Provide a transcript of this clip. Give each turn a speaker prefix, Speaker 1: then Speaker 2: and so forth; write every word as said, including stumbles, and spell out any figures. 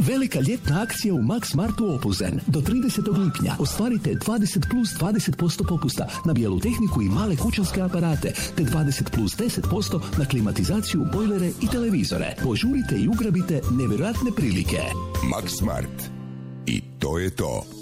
Speaker 1: Velika ljetna akcija u Max Smartu Opuzen. Do tridesetog lipnja ostvarite dvadeset plus dvadeset posto popusta na bijelu tehniku i male kućanske aparate, te dvadeset plus deset posto na klimatizaciju, bojlere i televizore. Požurite i ugrabite nevjerojatne prilike.
Speaker 2: Max Smart. I to je to.